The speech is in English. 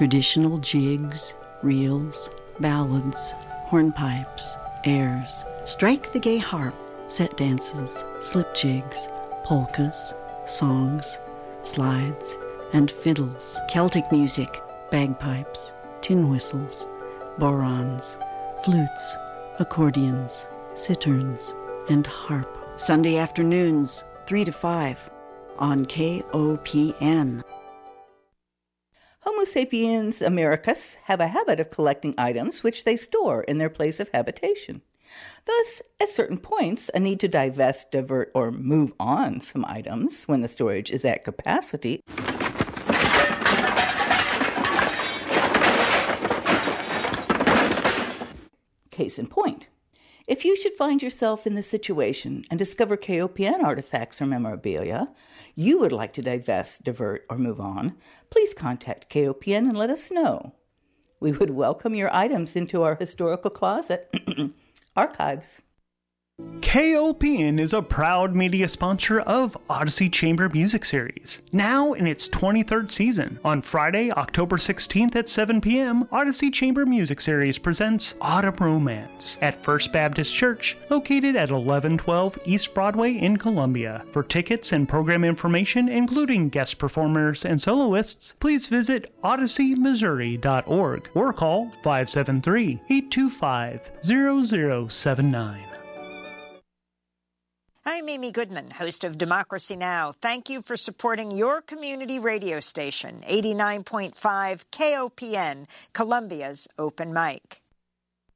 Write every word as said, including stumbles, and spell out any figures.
Traditional jigs, reels, ballads, hornpipes, airs, strike the gay harp, set dances, slip jigs, polkas, songs, slides, and fiddles, Celtic music, bagpipes, tin whistles, borons, flutes, accordions, citterns, and harp. Sunday afternoons, three to five, on K O P N. Homo sapiens americus have a habit of collecting items which they store in their place of habitation. Thus, at certain points, a need to divest, divert, or move on some items when the storage is at capacity Case in point, if you should find yourself in this situation and discover K O P N artifacts or memorabilia you would like to divest, divert, or move on, please contact K O P N and let us know. We would welcome your items into our historical closet archives. K O P N is a proud media sponsor of Odyssey Chamber Music Series, now in its twenty-third season. On Friday, October sixteenth at seven p.m., Odyssey Chamber Music Series presents Autumn Romance at First Baptist Church, located at eleven twelve East Broadway in Columbia. For tickets and program information, including guest performers and soloists, please visit odyssey missouri dot org or call five seven three, eight two five, zero zero seven nine. I'm Amy Goodman, host of Democracy Now! Thank you for supporting your community radio station, eighty-nine point five K O P N, Columbia's Open Mic.